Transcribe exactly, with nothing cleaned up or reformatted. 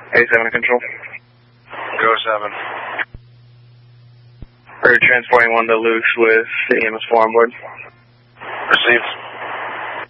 A seven to control. Go seven. We're transporting one to Luke's with E M S four on board. Received.